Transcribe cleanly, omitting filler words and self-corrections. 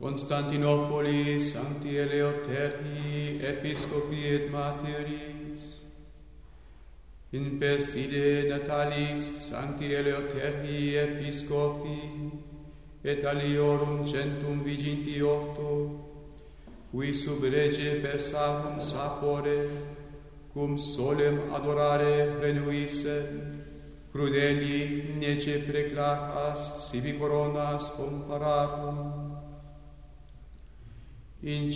Constantinopolis sancti Eleuteri episcopi et martyris, in perside natalis sancti Eleuteri episcopi et aliorum 128, qui sub rege Persarum sapore cum solem adorare renuissem, crudeli nece preclacas sibi coronas compararum. In